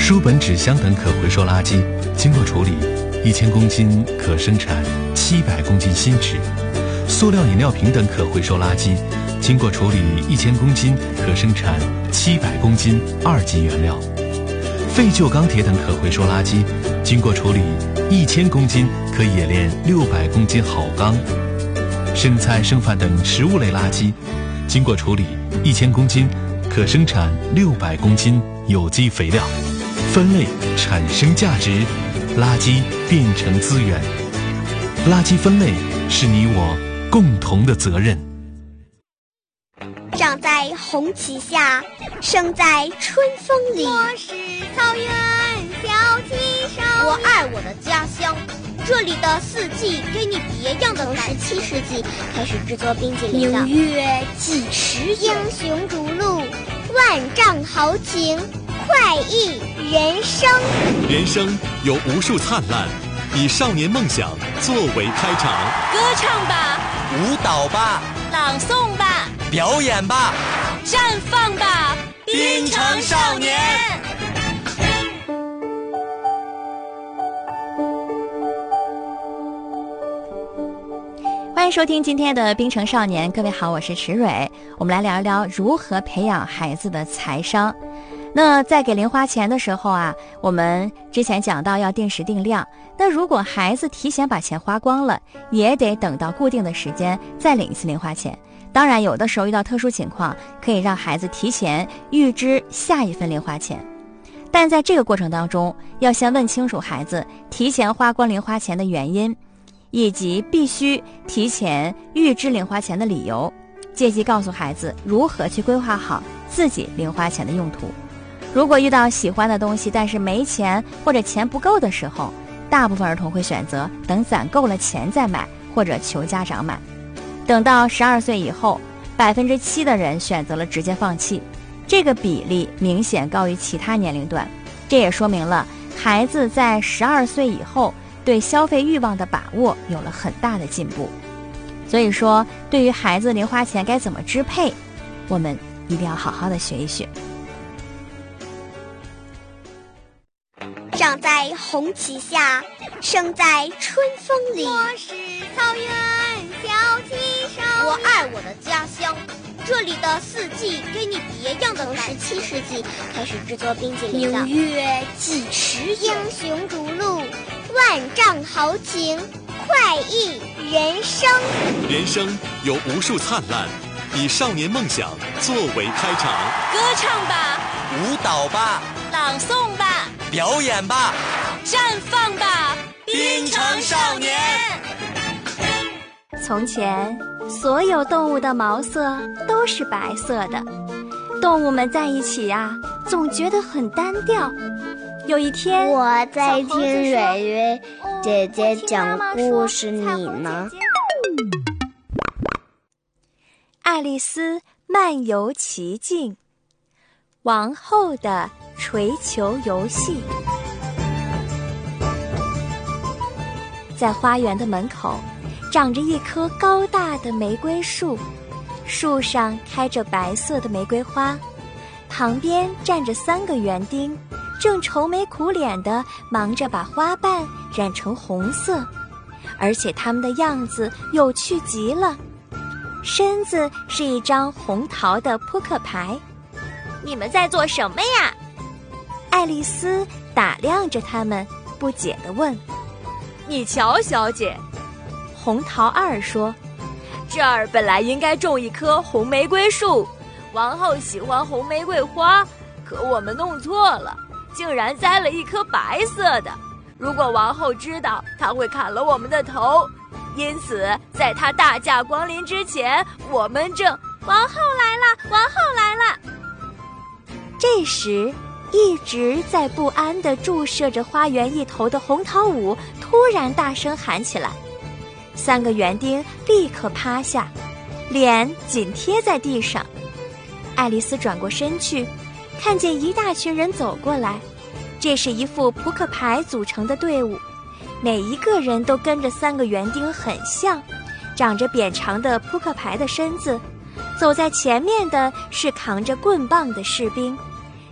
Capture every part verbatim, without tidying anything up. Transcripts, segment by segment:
书本、纸箱等可回收垃圾经过处理，一千公斤可生产七百公斤新纸；塑料饮料瓶等可回收垃圾经过处理，一千公斤可生产七百公斤二级原料；废旧钢铁等可回收垃圾经过处理，一千公斤可冶炼六百公斤好钢；生菜、剩饭等食物类垃圾经过处理，一千公斤可生产六百公斤有机肥料。分类产生价值，垃圾变成资源。垃圾分类是你我共同的责任。 长在红旗下，生在春风里。 我是草原小旗手， 我爱我的家乡，这里的四季给你别样的感觉。 十七世纪开始制作冰激凌的。 明月几时有？ 英雄逐鹿， 万丈豪情，快意人生。 人生有无数灿烂，以少年梦想作为开场。 歌唱吧， 舞蹈吧， 朗诵吧， 表演吧， 绽放吧， 滨城少年。 欢迎收听今天的滨城少年，各位好，我是池蕊。我们来聊一聊如何培养孩子的财商。那在给零花钱的时候啊，我们之前讲到要定时定量，那如果孩子提前把钱花光了，也得等到固定的时间再领一次零花钱。当然有的时候遇到特殊情况，可以让孩子提前预支下一份零花钱，但在这个过程当中，要先问清楚孩子提前花光零花钱的原因，以及必须提前预支零花钱的理由，借机告诉孩子如何去规划好自己零花钱的用途。如果遇到喜欢的东西但是没钱或者钱不够的时候，大部分儿童会选择等攒够了钱再买，或者求家长买。等到十二岁以后，百分之七的人选择了直接放弃，这个比例明显高于其他年龄段。这也说明了孩子在十二岁以后对消费欲望的把握有了很大的进步。所以说，对于孩子零花钱该怎么支配，我们一定要好好的学一学。 长在红旗下，生在春风里。 我是草原小旗手， 我爱我的家乡，这里的四季给你别样的感觉。 十七世纪开始制作冰激凌的。 明月几时有？ 英雄逐鹿， 万丈豪情，快意人生。 人生有无数灿烂，以少年梦想作为开场。 歌唱吧， 舞蹈吧， 朗诵吧， 表演吧， 绽放吧， 滨城少年。 从前，所有动物的毛色都是白色的，动物们在一起呀、啊，总觉得很单调。有一天， 我在听蕊蕊姐姐讲故事，你呢？ 爱丽丝漫游奇境，王后的锤球游戏。在花园的门口，长着一棵高大的玫瑰树，树上开着白色的玫瑰花，旁边站着三个园丁，正愁眉苦脸地忙着把花瓣染成红色，而且他们的样子有趣极了。身子是一张红桃的扑克牌。你们在做什么呀？爱丽丝打量着他们，不解地问。 你瞧，小姐， 红桃二说， 这儿本来应该种一棵红玫瑰树，王后喜欢红玫瑰花，可我们弄错了，竟然栽了一棵白色的。如果王后知道，她会砍了我们的头。因此在她大驾光临之前，我们正…… 王后来了，王后来了。 这时一直在不安地注视着花园一头的红桃五突然大声喊起来，三个园丁立刻趴下，脸紧贴在地上。爱丽丝转过身去，看见一大群人走过来，这是一副扑克牌组成的队伍，每一个人都跟着三个园丁很像，长着扁长的扑克牌的身子。走在前面的是扛着棍棒的士兵，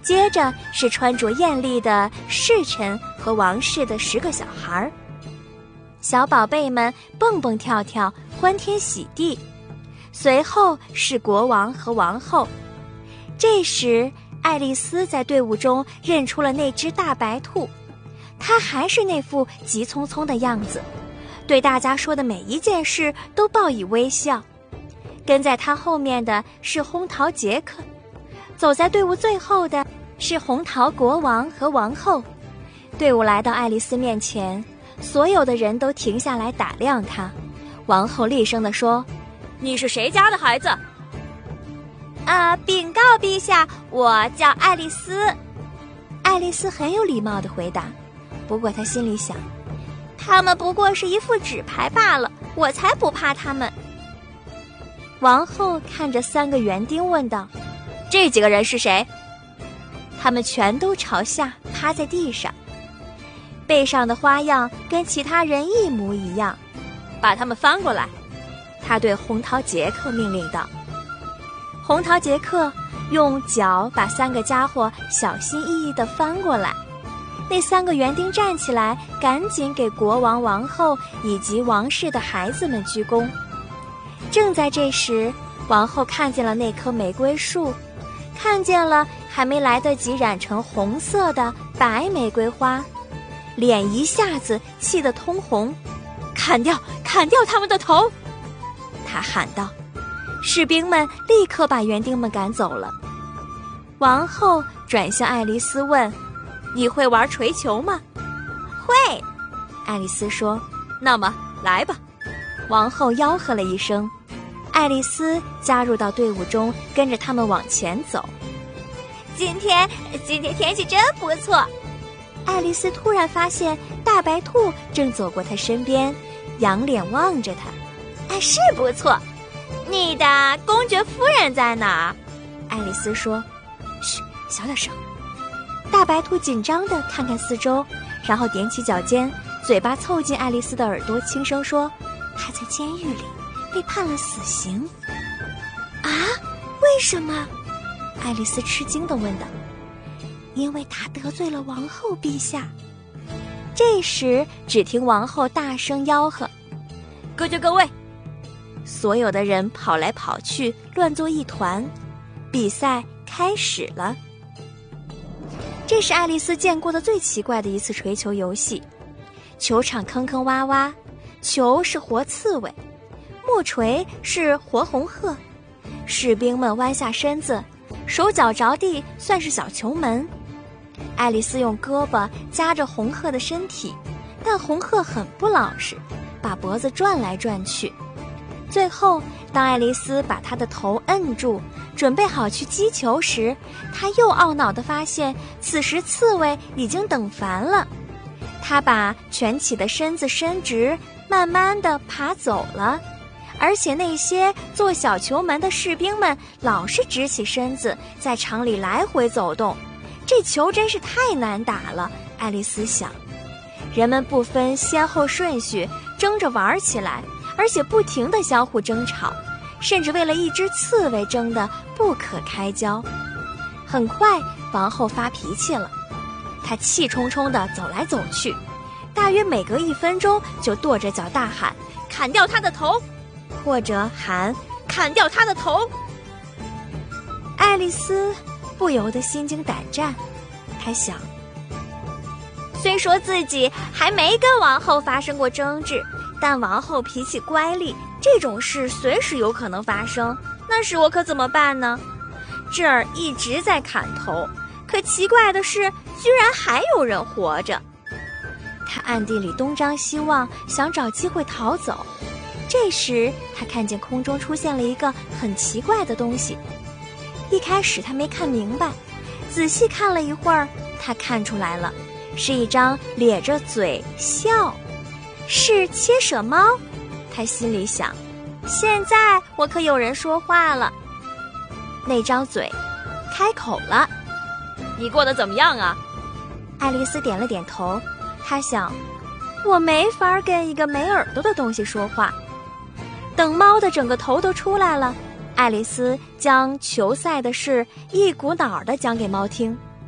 接着是穿着艳丽的侍臣和王室的十个小孩，小宝贝们蹦蹦跳跳，欢天喜地。随后是国王和王后。这时爱丽丝在队伍中认出了那只大白兔，它还是那副急匆匆的样子，对大家说的每一件事都报以微笑。跟在他后面的是红桃杰克，走在队伍最后的是红桃国王和王后。队伍来到爱丽丝面前，所有的人都停下来打量她。王后厉声地说：“ 你是谁家的孩子？” 啊，禀告陛下，我叫爱丽丝。 爱丽丝很有礼貌地回答，不过她心里想， 他们不过是一副纸牌罢了，我才不怕他们。 王后看着三个园丁问道：“ 这几个人是谁？” 他们全都朝下趴在地上，背上的花样跟其他人一模一样。 把他们翻过来， 他对红桃杰克命令道。红桃杰克用脚把三个家伙小心翼翼地翻过来。那三个园丁站起来，赶紧给国王、王后以及王室的孩子们鞠躬。正在这时，王后看见了那棵玫瑰树，看见了还没来得及染成红色的白玫瑰花，脸一下子气得通红。 砍掉，砍掉他们的头！ 她喊道。士兵们立刻把园丁们赶走了。王后转向爱丽丝问：“你会玩锤球吗？”“ 会。” 爱丽丝说。 “那么来吧。” 王后吆喝了一声，爱丽丝加入到队伍中，跟着他们往前走。 今天今天天气真不错。 爱丽丝突然发现大白兔正走过她身边，仰脸望着她。 哎，是不错。你的公爵夫人在哪儿？ 爱丽丝说。嘘，小点声。大白兔紧张地看看四周，然后踮起脚尖，嘴巴凑近爱丽丝的耳朵，轻声说：“他在监狱里被判了死刑。” 啊？为什么？ 爱丽丝吃惊地问道。因为他得罪了王后陛下。这时只听王后大声吆喝：“ 各就各位！” 所有的人跑来跑去，乱作一团。比赛开始了。这是爱丽丝见过的最奇怪的一次锤球游戏。球场坑坑洼洼，球是活刺猬，木锤是活红鹤。士兵们弯下身子，手脚着地算是小球门。爱丽丝用胳膊夹着红鹤的身体，但红鹤很不老实，把脖子转来转去。最后，当爱丽丝把她的头摁住，准备好去击球时，她又懊恼地发现，此时刺猬已经等烦了。她把蜷起的身子伸直，慢慢地爬走了。而且那些做小球门的士兵们老是直起身子，在场里来回走动。这球真是太难打了，爱丽丝想。人们不分先后顺序，争着玩起来，而且不停地相互争吵，甚至为了一只刺猬争得不可开交。很快，王后发脾气了，她气冲冲地走来走去，大约每隔一分钟就跺着脚大喊：“ 砍掉他的头！” 或者喊：“ 砍掉他的头！” 爱丽丝不由得心惊胆战，她想， 虽说自己还没跟王后发生过争执，但王后脾气乖戾，这种事随时有可能发生，那时我可怎么办呢？这儿一直在砍头，可奇怪的是，居然还有人活着。 她暗地里东张西望，想找机会逃走。这时，她看见空中出现了一个很奇怪的东西。一开始她没看明白，仔细看了一会儿，她看出来了，是一张咧着嘴笑，是切舍猫。她心里想， 现在我可有人说话了。 那张嘴开口了：“ 你过得怎么样啊？” 爱丽丝点了点头，她想，我没法跟一个没耳朵的东西说话。等猫的整个头都出来了，爱丽丝将球赛的事一股脑儿地讲给猫听。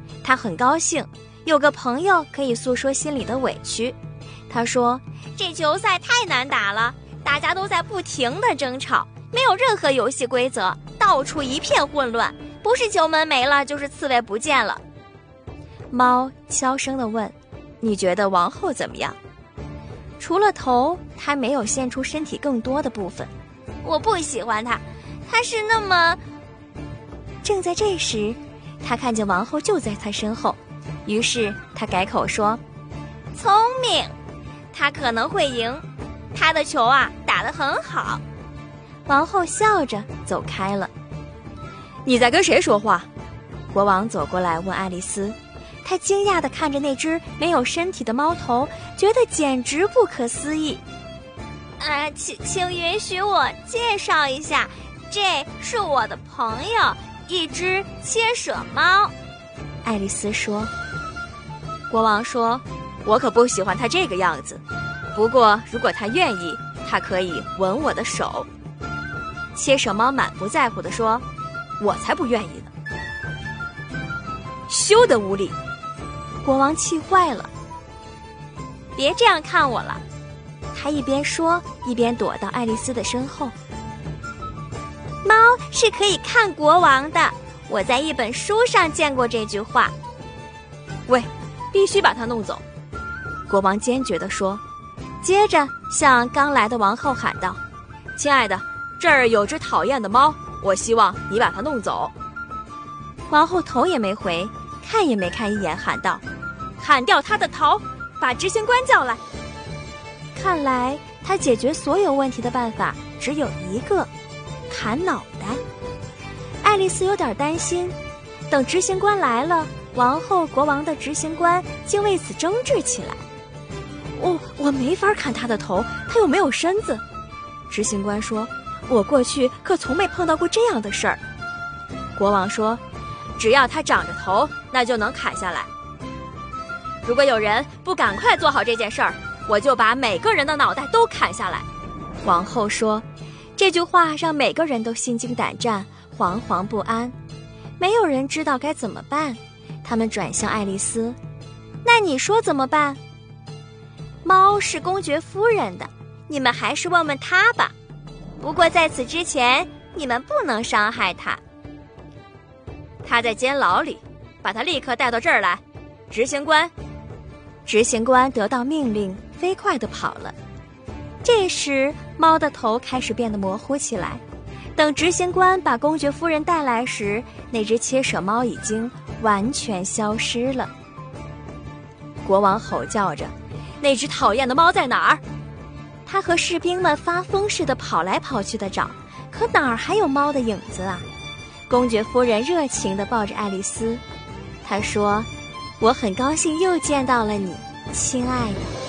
他很高兴有个朋友可以诉说心里的委屈。他说，这球赛太难打了，大家都在不停地争吵，没有任何游戏规则，到处一片混乱，不是球门没了，就是刺猬不见了。猫悄声地问，你觉得王后怎么样？除了头，她没有现出身体更多的部分。我不喜欢她，她是那么……正在这时，他看见王后就在他身后，于是他改口说，聪明，她可能会赢，她的球啊打得很好。王后笑着走开了。 你在跟谁说话？ 国王走过来问爱丽丝，他惊讶地看着那只没有身体的猫头，觉得简直不可思议。啊，请请允许我介绍一下，这是我的朋友，一只切舍猫。爱丽丝说。 国王说，我可不喜欢他这个样子，不过如果他愿意，他可以吻我的手。切舍猫满不在乎地说，我才不愿意呢。休得无礼！ 国王气坏了。别这样看我了，他一边说一边躲到爱丽丝的身后。猫是可以看国王的，我在一本书上见过这句话。 喂，必须把它弄走！ 国王坚决地说，接着向刚来的王后喊道， 亲爱的，这儿有只讨厌的猫，我希望你把它弄走。 王后头也没回，看也没看一眼，喊道， 砍掉他的头，把执行官叫来。 看来他解决所有问题的办法只有一个，砍脑袋。爱丽丝有点担心，等执行官来了，王后国王的执行官竟为此争执起来。 哦，我没法砍他的头，他又没有身子。执行官说，我过去可从没碰到过这样的事儿。国王说，只要他长着头，那就能砍下来。如果有人不赶快做好这件事儿，我就把每个人的脑袋都砍下来。 王后说，这句话让每个人都心惊胆战，惶惶不安，没有人知道该怎么办。他们转向爱丽丝，那你说怎么办？猫是公爵夫人的，你们还是问问她吧。不过在此之前，你们不能伤害她。 她在监牢里，把她立刻带到这儿来。执行官。 执行官得到命令，飞快地跑了。这时，猫的头开始变得模糊起来。等执行官把公爵夫人带来时，那只切舍猫已经完全消失了。国王吼叫着， 那只讨厌的猫在哪儿？ 他和士兵们发疯似的跑来跑去的找，可哪儿还有猫的影子啊？公爵夫人热情地抱着爱丽丝，她说，我很高兴又见到了你，亲爱的。